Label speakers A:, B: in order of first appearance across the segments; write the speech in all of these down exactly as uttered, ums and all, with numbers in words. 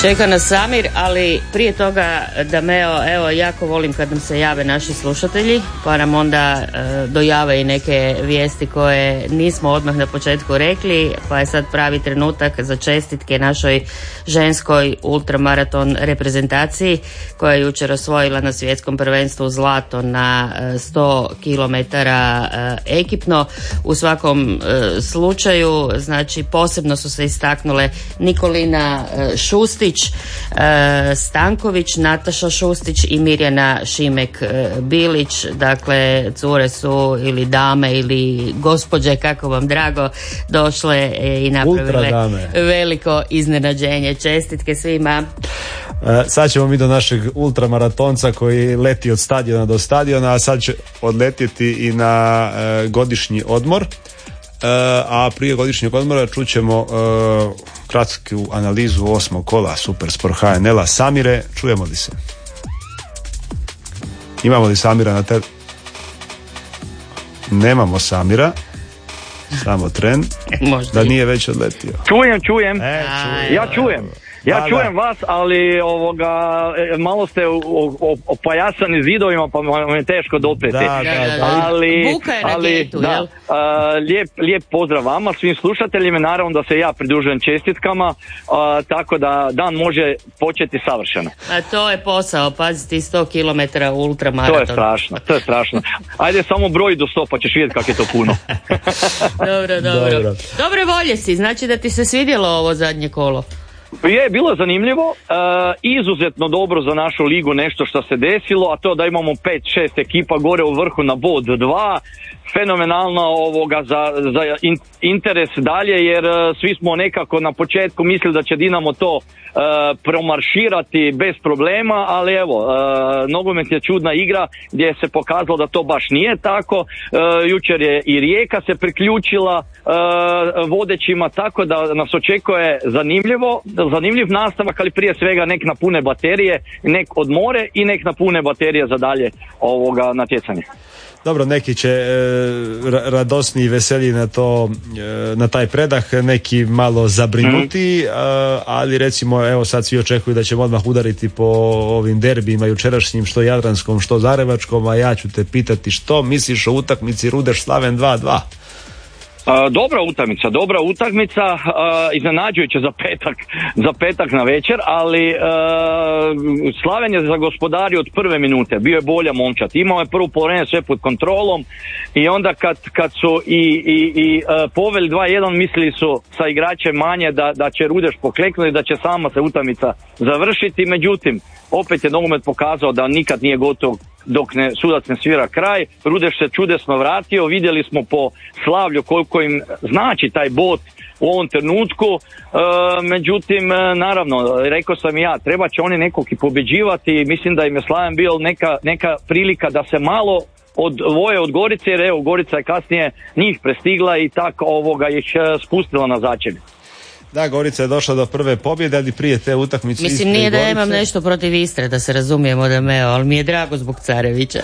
A: Čeka nas Samir, ali prije toga Dameo, evo, jako volim kad nam se jave naši slušatelji, pa nam onda e, dojave i neke vijesti koje nismo odmah na početku rekli, pa je sad pravi trenutak za čestitke našoj ženskoj ultramaraton reprezentaciji koja je jučer osvojila na svjetskom prvenstvu zlato na e, sto kilometara e, ekipno. U svakom e, slučaju, znači posebno su se istaknule Nikolina e, Šustić, Stanković, Nataša Šustić i Mirjana Šimek-Bilić. Dakle, cure su ili dame ili gospođe, kako vam drago, došle i napravile veliko iznenađenje. Čestitke svima.
B: Sad ćemo mi do našeg ultramaratonca koji leti od stadiona do stadiona, a sad će odletjeti i na godišnji odmor. A prije godišnjeg odmora čućemo uh, kratku analizu osmog kola Supersport ha en el-a. Samire, čujemo li se? Imamo li Samira na te... Nemamo Samira. Samo tren. Da nije već odletio.
C: Čujem, čujem.
B: E, čujem.
C: Ja čujem. Ja
B: da,
C: čujem
B: da.
C: vas, ali ovoga, malo ste opajasani zidovima, pa vam je teško doprijeti.
B: Da, da, da.
C: Ali,
A: Buka je
C: ali
A: raketu,
C: da,
A: jel?
C: a, lijep, lijep pozdrav vama, svim slušateljima, naravno da se ja pridružujem čestitkama, a, tako da dan može početi savršeno.
A: A to je posao, paziti sto kilometara ultramaraton.
C: To je strašno, to je strašno. Ajde samo broj do sto, pa ćeš vidjeti kako je to puno.
A: Dobro, dobro.
B: Dobro.
A: Dobre volje si, znači da ti se svidjelo ovo zadnje kolo.
C: Je, bilo je zanimljivo, e, izuzetno dobro za našu ligu nešto što se desilo, a to da imamo pet šest ekipa gore u vrhu na bod dva, fenomenalno ovoga za, za in, interes dalje, jer e, svi smo nekako na početku mislili da će Dinamo to e, promarširati bez problema, ali evo, e, nogomet je čudna igra gdje se pokazalo da to baš nije tako. E, jučer je i Rijeka se priključila e, vodećima, tako da nas očekuje zanimljivo zanimljiv nastavak, ali prije svega nek napune baterije, nek odmore i nek napune baterije za dalje ovoga natjecanja.
B: Dobro, neki će e, radosni i veseli na to, e, na taj predah, neki malo zabrinuti, mm. a, ali recimo evo sad svi očekuju da ćemo odmah udariti po ovim derbijima jučerašnjim, što jadranskom, što zagrebačkom, a ja ću te pitati što misliš o utakmici Rudeš-Slaven dva dva?
C: Uh, dobra utakmica, dobra utakmica, uh, iznenađujuće za petak, za petak na večer, ali uh, Slaven je zagospodario od prve minute, bio je bolja momčad, imao je prvu polovreme sve pod kontrolom i onda kad, kad su i, i, i uh, poveli dva jedan, mislili su sa igračem manje da, da će Rudeš pokleknuti, da će sama se utakmica završiti, međutim opet je nogomet pokazao da nikad nije gotov dok ne, sudac ne svira kraj. Rudeš se čudesno vratio, vidjeli smo po slavlju koliko im znači taj bod u ovom trenutku, e, međutim naravno, rekao sam i ja, treba će oni nekog i pobjeđivati, mislim da im je Slaven bio neka, neka prilika da se malo odvoje od Gorice, jer evo Gorica je kasnije njih prestigla i tako ovoga ih spustila na začelje.
B: Da, Gorica je došla do prve pobjede, ali prije te utakmice...
A: Mislim, nije da imam nešto protiv Istre, da se razumijemo da me, ali mi je drago zbog Carevića.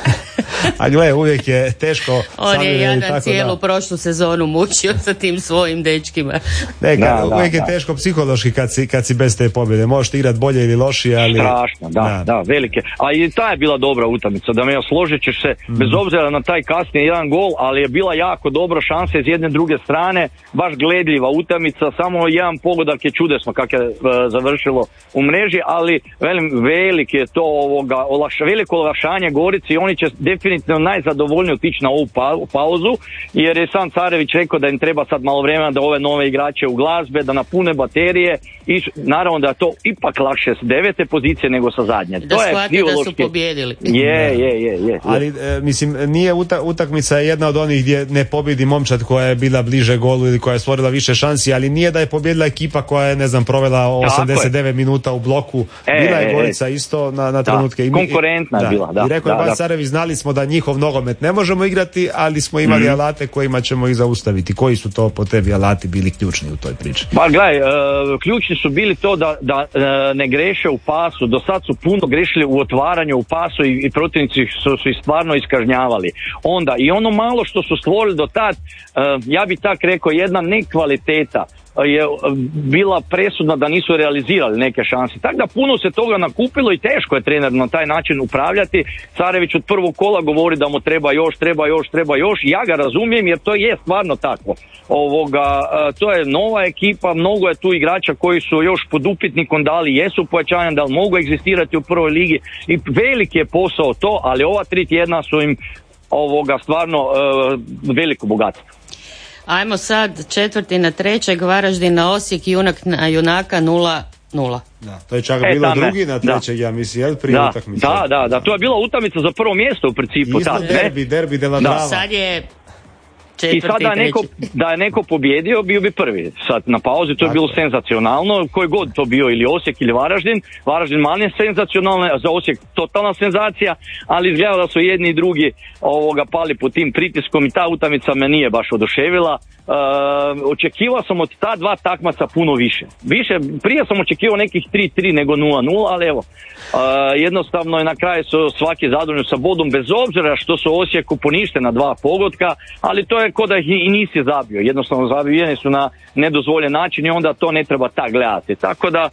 B: A gle, uvijek je teško...
A: On je jadan cijelu da. prošlu sezonu mučio sa tim svojim dečkima.
B: Neka,
C: da,
B: uvijek
C: da,
B: je
C: da.
B: teško psihološki kad si, kad si bez te pobjede. Možeš igrati bolje ili lošije, ali...
C: Strašno, da, da, da, velike. A i ta je bila dobra utakmica, da me složit ćeš se, mm. bez obzira na taj kasnije jedan gol, ali je bila jako dobra šansa iz jedne druge strane, baš gledljiva utakmica, samo jedan pogodak je čudesno kako je uh, završilo u mreži, ali velim, veliki je to ovoga, olakša, veliko olakšanje Gorici i oni će definitivno najzadovoljnije otići na ovu pa, pauzu, jer je sam Carević rekao da im treba sad malo vremena da ove nove igrače u glazbe, da napune baterije i naravno da je to ipak lakše s devete pozicije nego sa zadnje.
A: Da
C: to
A: shvati
C: je
A: da su pobjedili.
C: Je, je, je, je.
B: Ali e, mislim, nije uta, utakmica jedna od onih gdje ne pobjedi momčad koja je bila bliže golu ili koja je stvorila više šansi, ali nije da je pobjedila ekipa koja je, ne znam, provela osamdeset devet minuta u bloku.
C: E,
B: bila je Gorica
C: e,
B: isto na, na trenutke.
C: Da, konkurentna je bila, da.
B: I rekao je
C: da,
B: Ban Carević, znali smo da njihov nogomet ne možemo igrati, ali smo imali mm. alate kojima ćemo ih zaustaviti. Koji su to po tebi alati bili ključni u toj priči?
C: Pa gledaj, uh, ključni su bili to da, da uh, ne greše u pasu. Do sad su puno grešili u otvaranju u pasu i, i protivnici su, su ih stvarno iskažnjavali. Onda i ono malo što su stvorili do tad, uh, ja bi tak rekao, jedna nekvaliteta je bila presudna da nisu realizirali neke šanse. Tako da puno se toga nakupilo i teško je trener na taj način upravljati. Carević od prvog kola govori da mu treba još, treba još, treba još. Ja ga razumijem jer to je stvarno tako. Ovoga, to je nova ekipa, mnogo je tu igrača koji su još pod upitnikom, da li jesu pojačanja, da li mogu egzistirati u prvoj ligi i veliki je posao to, ali ova tri tjedna su im ovoga stvarno uh, veliko bogatstvo.
A: Ajmo sad četvrti na trećeg, Varaždin na Osijek, junak na junaka nula nula.
B: Da, to je čak e, bilo tame. drugi na trećeg, da. ja mislim, jel prije
C: da,
B: utakmice?
C: Da, da, da, to je bila utakmica za prvo mjesto u principu.
B: Isto derbi, derbi de la Drava.
A: Sad je
C: I sad da je, neko, da je neko pobjedio, bio bi prvi. Sad na pauzi to je bilo senzacionalno, koji god to bio, ili Osijek ili Varaždin. Varaždin manje senzacionalno, za Osijek totalna senzacija, ali izgleda da su jedni i drugi ovoga pali pod tim pritiskom i ta utakmica me nije baš oduševila. Uh, očekivao sam od ta dva takmaca puno više. Više, prije sam očekivao nekih tri tri nego nula nula, ali evo, uh, jednostavno je na kraju su svaki zadovoljni sa bodom, bez obzira što su Osijeku poništena dva pogotka, ali to je ko da ih i nisi zabio. Jednostavno zabijeni su na nedozvoljen način i onda to ne treba tak gledati. Tako da,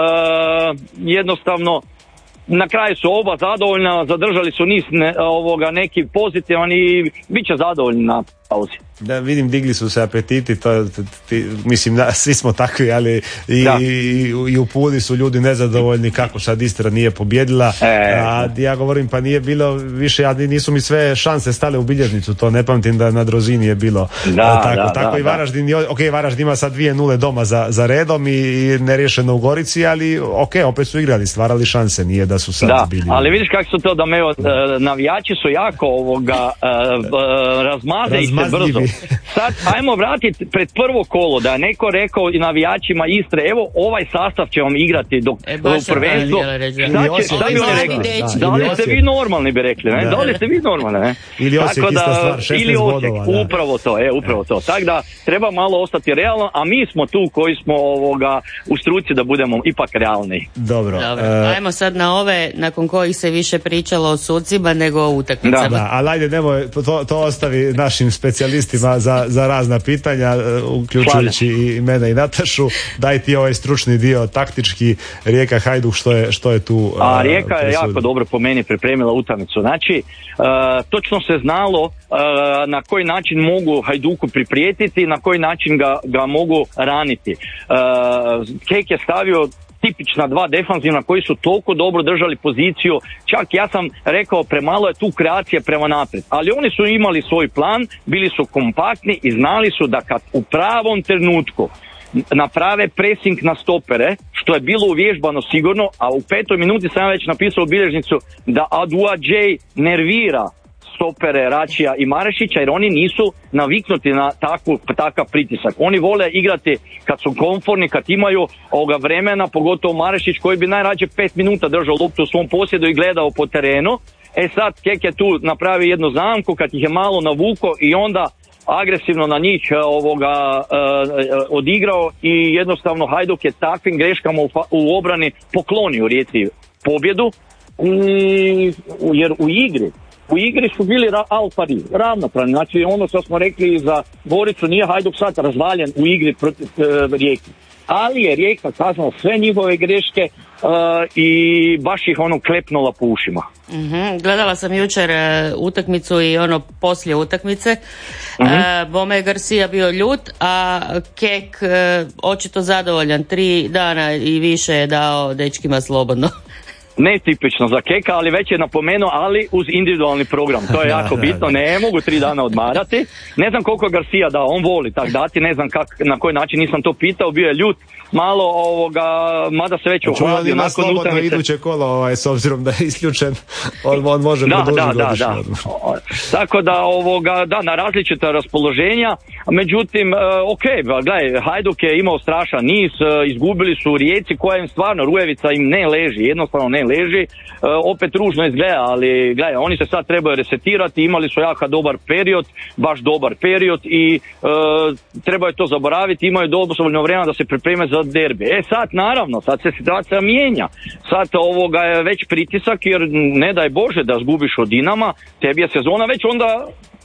C: uh, jednostavno, na kraju su oba zadovoljna, zadržali su niz ne, ovoga, neki pozitivan i bit će zadovoljni na pauzi.
B: Da, vidim, digli su se apetiti, to, ti, mislim, da, svi smo takvi, ali i, i, i u Puli su ljudi nezadovoljni kako sad Istra nije pobjedila, e, a ja govorim, pa nije bilo više, a nisu mi sve šanse stale u bilježnicu, to ne pamtim da na Drozini je bilo
C: da,
B: tako,
C: da,
B: tako
C: da,
B: i Varaždin, ok, Varaždin ima sad dvije nule doma za, za redom i, i neriješeno u Gorici, ali ok, opet su igrali, stvarali šanse, nije da su sad
C: da,
B: bili.
C: Ali vidiš kako su to da me, uh, navijači su jako ovoga uh, uh, razmaze ih se brzo. Sad, ajmo vratiti pred prvo kolo, da je neko rekao i navijačima Istre, evo ovaj sastav će vam igrati dok
A: e,
C: u prvenstvu. Šta bi oni rekli? Da, da li ste vi normalni bi rekli, ne? Da li ste vi normalni, ne?
B: Ili Osijek,
C: da,
B: ista stvar, šesnaest
C: ili Osijek,
B: bodova,
C: upravo to, e, upravo to. Tako da treba malo ostati realno, a mi smo tu koji smo ovoga u struci da budemo ipak realni.
B: Dobro.
A: Dobro. Uh, ajmo sad na ove nakon kojih se više pričalo o sucima nego o utakmicama.
B: Da, da, ali ajde, nemoj, to, to ostavi našim specijalistima za, za razna pitanja, uključujući i mene i Natašu. Daj ti ovaj stručni dio, taktički, Rijeka Hajduk, što je, što je tu?
C: A uh, Rijeka je jako dobro po meni pripremila utakmicu. Znači, uh, točno se znalo uh, na koji način mogu Hajduku priprijetiti, na koji način ga, ga mogu raniti. Uh, Kek je stavio tipična dva defanzivna koji su toliko dobro držali poziciju, čak ja sam rekao premalo je tu kreacije prema naprijed, ali oni su imali svoj plan, bili su kompaktni i znali su da kad u pravom trenutku naprave pressing na stopere, što je bilo uvježbano sigurno, a u petoj minuti sam već napisao u bilježnicu da Aduadžej nervira stopere Račija i Marešića, jer oni nisu naviknuti na takvu, takav pritisak. Oni vole igrati kad su komforni, kad imaju ovoga vremena, pogotovo Marešić koji bi najrađe pet minuta držao loptu u svom posjedu i gledao po terenu. E sad Kek je tu napravi jednu zamku kad ih je malo navuko i onda agresivno na njih ovoga e, odigrao i jednostavno Hajduk je takvim greškama u, u obrani poklonio Rijeci pobjedu i, jer u igri U igri su bili ra- al pari, ravnopravni. Znači ono što smo rekli za Goricu, nije Hajduk sad razvaljen u igri protiv e, Rijeke. Ali je Rijeka saznala sve njihove greške e, i baš ih ono klepnula po ušima.
A: Mm-hmm. Gledala sam jučer e, utakmicu i ono poslije utakmice. Mm-hmm. E, Bome Garcia bio ljut, a Kek e, očito zadovoljan. Tri dana i više je dao dečkima slobodno.
C: Netipično za Keka, ali već je napomenuo, ali uz individualni program. To je jako bitno, ne mogu tri dana odmarati. Ne znam koliko Garcia da, on voli tak dati, ne znam kak, na koji način, nisam to pitao, bio je ljut, malo ovoga, mada se već uhladio nakon utakmice.
B: Slobodno iduće kolo, ovaj, s obzirom da je isključen, on, on može
C: da,
B: produžiti
C: da,
B: godišnje.
C: Da, da. Tako da, ovoga, da, na različita raspoloženja, međutim, ok, gledaj, Hajduk je imao strašan niz, izgubili su u Rijeci koja im stvarno, Rujevica im ne leži, jednostavno ne leži, opet ružno izgleda, ali gledaj, oni se sad trebaju resetirati, imali su jako dobar period, baš dobar period i uh, trebaju to zaboraviti, imaju dovoljno vremena da se pripreme za derbi. E sad, naravno, sad se situacija mijenja, sad ovoga je već pritisak jer ne daj Bože da zgubiš od Dinama, tebi je sezona već onda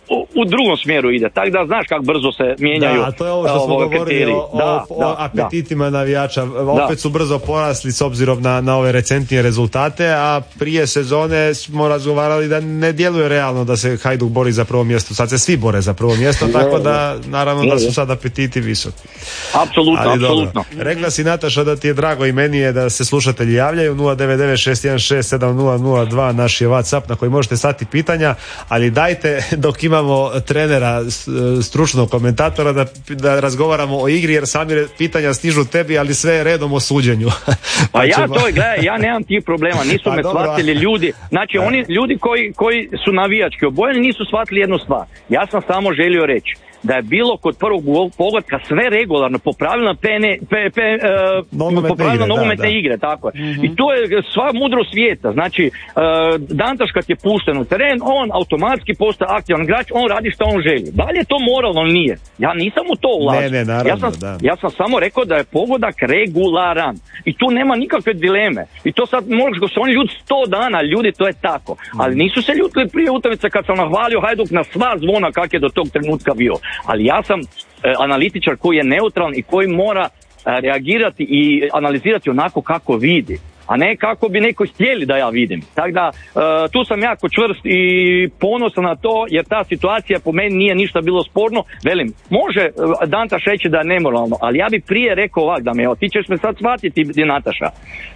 C: u, u drugom smjeru ide, tako da znaš kako brzo se mijenjaju.
B: Da, to je ovo što smo govorili o, o,
C: da,
B: o
C: da,
B: apetitima
C: da.
B: navijača, opet
C: da.
B: su brzo porasli s obzirom na, na ove recentnije rezultate, a prije sezone smo razgovarali da ne djeluje realno da se Hajduk bori za prvo mjesto, sad se svi bore za prvo mjesto, ne, tako da naravno ne, da su sad apetiti visoki.
C: Apsolutno, apsolutno.
B: Rekla si, Nataša, da ti je drago i meni je da se slušatelji javljaju. Nula devet devet šest jedan šest sedam nula nula dva naš je WhatsApp na koji možete slati pitanja, ali dajte dok imamo trenera, stručnog komentatora, da, da razgovaramo o igri, jer sami pitanja stižu tebi, ali sve je redom o suđenju.
C: Pa ja to, gledaj, ja nemam tih problema, nisu pa me dobro. shvatili ljudi, znači oni ljudi koji, koji su navijački obojeni nisu shvatili jednu stvar. Ja sam samo želio reći da je bilo kod prvog pogotka sve regularno, po pravilno pene, pe, pe, uh, po pravilno nogometne igre, tako je. Mm-hmm. I to je sva mudrost svijeta, znači uh, Dantaš kad je pušten u teren, on automatski postaje aktivan igrač, on radi što on želi. Da li je to moralno? Nije. Ja nisam u to ulazio.
B: Ne, ne, naravno,
C: ja, sam,
B: da.
C: ja sam samo rekao da je pogodak regularan. I tu nema nikakve dileme. I to sad možda se oni ljudi sto dana, ljudi, to je tako. Ali nisu se ljutili prije utakmice kad sam nahvalio Hajduk na sva zvona kak je do tog trenutka bio. Ali ja sam e, analitičar koji je neutralan i koji mora e, reagirati i analizirati onako kako vidi, a ne kako bi neko htjeli da ja vidim. Tako da e, tu sam jako čvrst i ponosan na to, jer ta situacija po meni nije ništa bilo sporno. Velim, može Dantaš reći da je nemoralno, ali ja bi prije rekao ovak, da me, evo, ti ćeš me sad shvatiti, Nataša.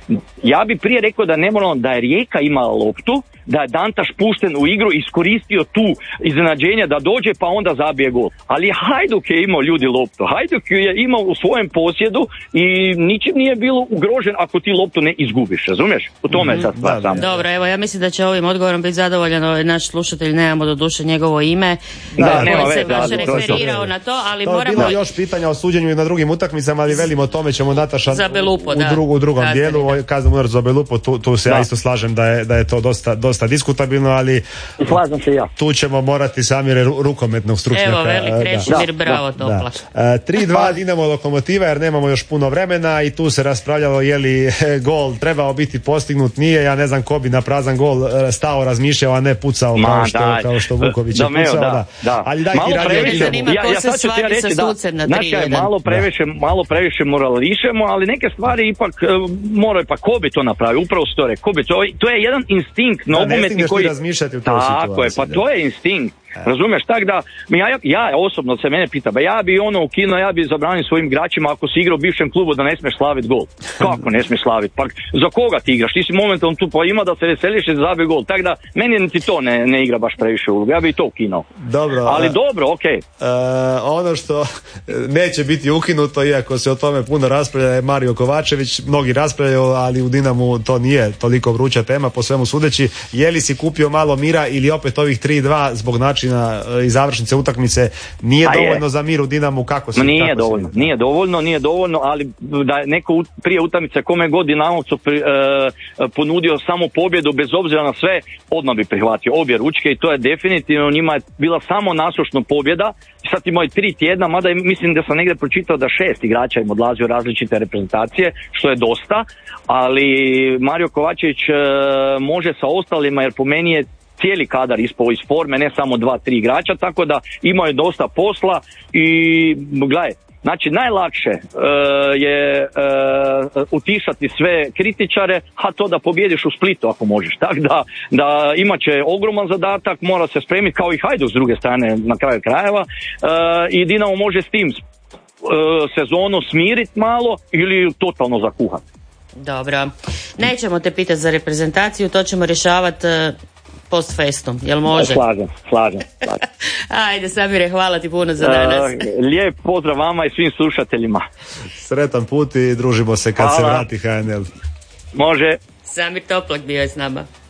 C: Ja bi prije rekao da je nemoralno da je Rijeka imala loptu, da je Dantaš pušten u igru, iskoristio tu iznenađenje da dođe pa onda zabije gol. Ali Hajduk je imao, ljudi, loptu. Hajduk je imao u svojem posjedu i ničim nije bilo ugrožen ako ti loptu ne izgubiš, razumiješ? U tome je sad stvar samo.
A: Dobro, evo, ja mislim da će ovim odgovorom biti zadovoljan ovaj naš slušatelj, nemamo do duše njegovo ime,
C: da,
A: da,
C: nema
A: koji se
C: veze,
A: baš referirao
C: to
A: na to, ali
B: to
A: moramo...
B: bilo još pitanja o suđenju i na drugim utakmicama, ali velimo o tome ćemo, Nataša,
A: za Belupo,
B: u,
A: da.
B: drugu, u drugom
A: da,
B: dijelu, kaznenu udarac za Belupo, tu, tu se
C: da.
B: ja isto slažem da je, da je to dosta, dosta diskutabilno, ali
C: slažem se ja.
B: Tu ćemo morati sami rukometnog stručnjaka.
A: Evo, velik Krešimir, bravo, Topla.
B: tri dva Dinamo Lokomotiva, jer nemamo još puno vremena i tu se raspravljalo je li gol trebao biti postignut, nije, ja ne znam ko bi na prazan gol stao, razmišljao, a ne pucao
C: Ma,
B: kao, što, kao što Vuković je pucao. Da, da.
C: Da.
B: Ali daj
C: malo
B: ti
C: previše,
B: Dinamo.
C: ja, ja sad ću ti ja reći da, znači, malo previše, malo previše morališemo, ali neke stvari ipak uh, moraju, pa ko bi to napravio, upravo se to rekao, ko bi to, to je jedan instinkt nogometni koji...
B: razmišljati u toj
C: tako
B: situaciji.
C: Je, pa da. To je instinkt. Razumiješ, tako da ja, ja osobno se mene pita, ba ja bi ono ukinuo, ja bi zabranio svojim igračima ako si igrao u bivšem klubu da ne smiješ slaviti gol. Kako ne smiješ slaviti? Pa za koga ti igraš? Ti si momentalno tu, pa ima da se veseliš i zabije gol. Tako da meni niti to ne, ne igra baš previše ulogu. Ja bi to ukinuo.
B: Dobro.
C: Ali
B: a,
C: dobro, okej.
B: Okay. Ono što neće biti ukinuto, iako se o tome puno raspravlja, je Mario Kovačević. Mnogi raspravljaju, ali u Dinamu to nije toliko vruća tema, po svemu sudeći. Je li si kupio malo mira ili opet ovih tri dva zbog načina i završnice utakmice nije A dovoljno je. za mir u Dinamu? Kako se
C: nije
B: kako
C: dovoljno,
B: si...
C: nije dovoljno, nije dovoljno, ali da je neko prije utakmice kome god Dinamovcu pri, e, ponudio samo pobjedu bez obzira na sve, odmah bi prihvatio obje ručke i to je definitivno, njima je bila samo nasušna pobjeda. Sad imaju tri tjedna, mada je, mislim da sam negdje pročitao da šest igrača im odlazi u različite reprezentacije, što je dosta, ali Mario Kovačević e, može sa ostalima, jer po meni je cijeli kadar ispao iz forme, ne samo dva, tri igrača, tako da imao je dosta posla i gledaj, znači najlakše uh, je uh, utišati sve kritičare, a to da pobjediš u Splitu ako možeš, tako da, da imat će ogroman zadatak, mora se spremiti kao i Hajduk s druge strane na kraju krajeva uh, i Dinamo može s tim uh, sezonu smiriti malo ili totalno zakuhati.
A: Dobro, nećemo te pitati za reprezentaciju, to ćemo rješavati uh... post festom, jel može?
C: Slažem, slažem. slažem.
A: Ajde, Samire, hvala ti puno za danas.
C: Uh, lijep pozdrav vama i svim slušateljima.
B: Sretan put i družimo se kad hvala. se vrati H N L.
C: Može.
A: Samir Toplak bio je s nama.